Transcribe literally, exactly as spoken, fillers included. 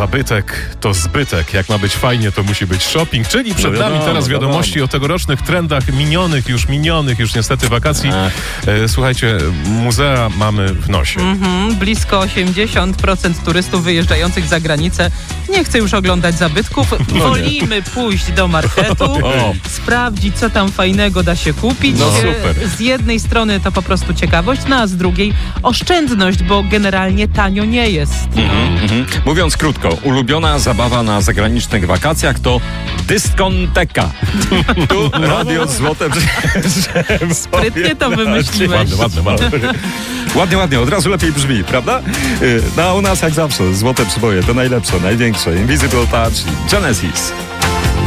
zabytek to zbytek. Jak ma być fajnie, to musi być shopping. Czyli przed No nami wiadomo, teraz wiadomości wiadomo. o tegorocznych trendach minionych, już minionych, już niestety wakacji. E, słuchajcie, muzea mamy w nosie. Mhm, blisko osiemdziesiąt procent turystów wyjeżdżających za granicę nie chce już oglądać zabytków. Wolimy pójść do marketu, O. sprawdzić, co tam fajnego da się kupić. No E, super. Z jednej strony to po prostu ciekawość, no a z drugiej oszczędność, bo generalnie tanio nie jest. Mhm. Mówiąc krótko, ulubiona zabawa na zagranicznych wakacjach to dyskonteka. Tu radio Złote Drzewo. Sprytnie to wymyśliłeś. Ładne, ładne, ładne. Ładnie, ładnie, od razu lepiej brzmi, prawda? Y, No a u nas jak zawsze, Złote Przyboje, to najlepsze, największe. Invisible Touch, Genesis.